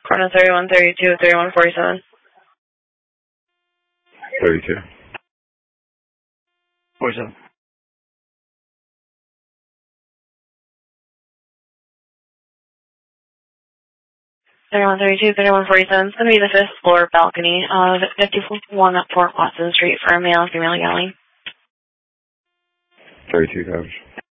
Corner 3132, 3147. 32. 47. 3132, 3147. It's going to be the 5th floor balcony of 51 at Fort Watson Street for a male and female galley. 32 coverage.